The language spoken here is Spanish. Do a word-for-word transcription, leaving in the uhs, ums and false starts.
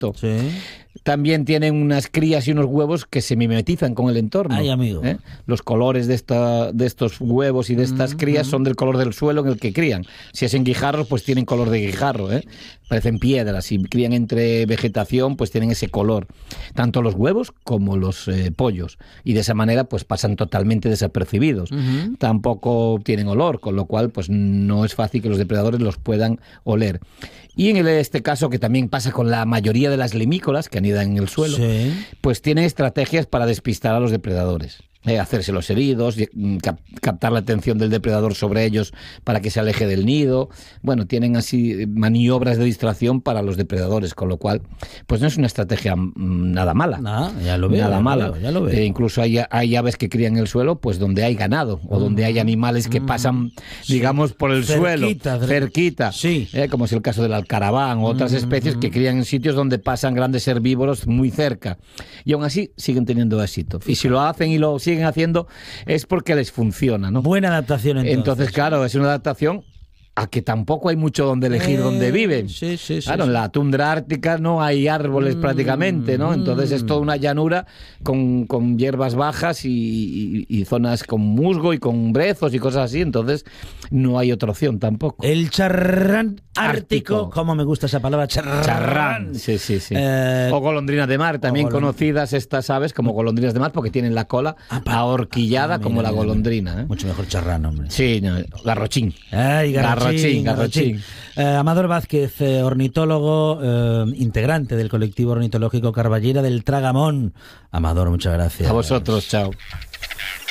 insecto. Sí. También tienen unas crías y unos huevos que se mimetizan con el entorno. Ay, amigo. ¿Eh? Los colores de, esta, de estos huevos y de estas mm-hmm. crías son del color del suelo en el que crían. Si es en guijarros, pues tienen color de guijarro, ¿eh? Parecen piedras. Si crían entre vegetación, pues tienen ese color. Tanto los huevos como los eh, pollos. Y de esa manera, pues pasan totalmente desapercibidos. Uh-huh. Tampoco tienen olor, con lo cual, pues no es fácil que los depredadores los puedan oler. Y en este caso, que también pasa con la mayoría de las limícolas que anidan en el suelo, sí. pues tienen estrategias para despistar a los depredadores. Eh, hacerse los heridos, cap- captar la atención del depredador sobre ellos para que se aleje del nido. Bueno, tienen así maniobras de distracción para los depredadores, con lo cual, pues no es una estrategia mmm, nada mala. Nah, ya lo veo, nada ya mala. Lo veo, ya lo veo. Eh, incluso hay, hay aves que crían en el suelo, pues donde hay ganado o mm. donde hay animales que pasan, sí. digamos, por el cerquita, suelo, cerquita, sí. eh, como es el caso del alcaraván o otras mm. especies que crían en sitios donde pasan grandes herbívoros muy cerca. Y aún así siguen teniendo éxito. Y si lo hacen y lo siguen haciendo es porque les funciona, ¿no? Buena adaptación entonces. Entonces, claro, es una adaptación a que tampoco hay mucho donde elegir eh, donde viven. Sí, sí, sí. Claro, sí. en la tundra ártica no hay árboles mm, prácticamente, ¿no? Entonces mm. es toda una llanura con, con hierbas bajas y, y, y zonas con musgo y con brezos y cosas así. Entonces no hay otra opción tampoco. El charrán ártico, ártico. ¿Cómo me gusta esa palabra? Charrán. Charrán, sí, sí, sí. Eh, o golondrinas de mar, también golond... conocidas estas aves como golondrinas de mar porque tienen la cola ah, ahorquillada ah, mira, como la mira, golondrina. Mira. ¿eh? Mucho mejor charrán, hombre. Sí, no, garrochín. Ay, garrochín. Garrochín, garrochín. Eh, Amador Vázquez, eh, ornitólogo, eh, integrante del colectivo ornitológico Carballera del Tragamón. Amador, muchas gracias. A vosotros, chao.